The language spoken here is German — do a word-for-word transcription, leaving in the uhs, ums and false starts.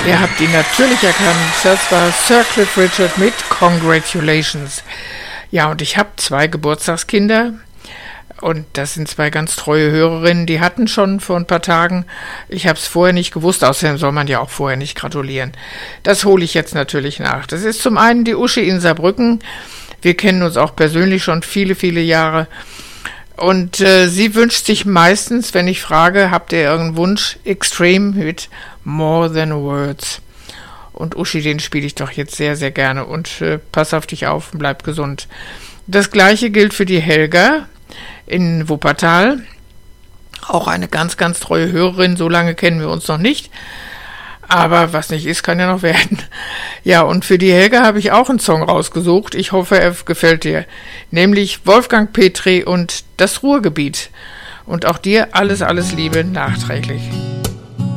Ihr habt ihn natürlich erkannt. Das war Sir Cliff Richard mit Congratulations. Ja, und ich habe zwei Geburtstagskinder. Und das sind zwei ganz treue Hörerinnen, die hatten schon vor ein paar Tagen. Ich habe es vorher nicht gewusst, außerdem soll man ja auch vorher nicht gratulieren. Das hole ich jetzt natürlich nach. Das ist zum einen die Uschi in Saarbrücken. Wir kennen uns auch persönlich schon viele, viele Jahre. Und äh, sie wünscht sich meistens, wenn ich frage, habt ihr irgendeinen Wunsch, Extreme mit More Than Words. Und Uschi, den spiele ich doch jetzt sehr, sehr gerne. Und äh, pass auf dich auf und bleib gesund. Das gleiche gilt für die Helga in Wuppertal. Auch eine ganz, ganz treue Hörerin. So lange kennen wir uns noch nicht. Aber was nicht ist, kann ja noch werden. Ja, und für die Helga habe ich auch einen Song rausgesucht. Ich hoffe, er gefällt dir. Nämlich Wolfgang Petri und Das Ruhrgebiet. Und auch dir alles, alles Liebe nachträglich.